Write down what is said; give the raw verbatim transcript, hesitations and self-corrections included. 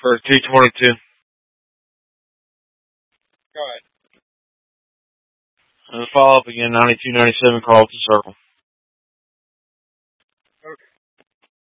for two twenty-two. Go ahead. And follow up again, ninety-two ninety-seven Carlton Circle.